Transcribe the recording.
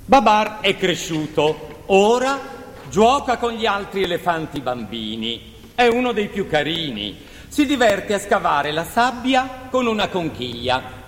Babar è cresciuto, ora gioca con gli altri elefanti bambini. È uno dei più carini. Si diverte a scavare la sabbia con una conchiglia.